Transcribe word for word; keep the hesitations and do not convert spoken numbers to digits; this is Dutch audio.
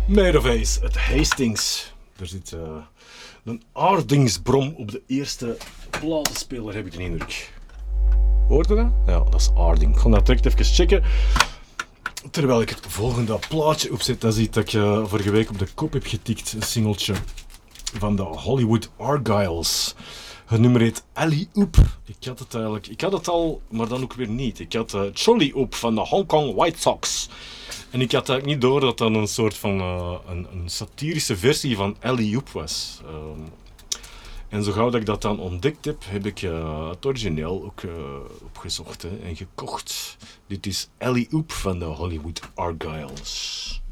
Made of Ace, het Hastings. Er zit uh, een aardingsbrom op de eerste platenspeler, heb ik de indruk. Hoorde dat? Ja, dat is aarding. Ik ga dat direct even checken. Terwijl ik het volgende plaatje opzet, dat is iets dat ik uh, vorige week op de kop heb getikt. Een singeltje van de Hollywood Argyles. Het nummer heet Alley Oop. Ik had het eigenlijk, ik had het al, maar dan ook weer niet. Ik had uh, Jolly Oop van de Hong Kong White Sox. En ik had eigenlijk niet door dat dat een soort van uh, een, een satirische versie van Alley Oop was. Um, en zo gauw dat ik dat dan ontdekt heb, heb ik uh, het origineel ook uh, opgezocht hè, en gekocht. Dit is Alley Oop van de Hollywood Argyles.